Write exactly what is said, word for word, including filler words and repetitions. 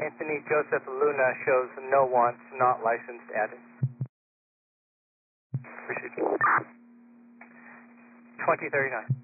Anthony Joseph Luna shows no wants, not licensed, added. Appreciate it. twenty thirty-nine.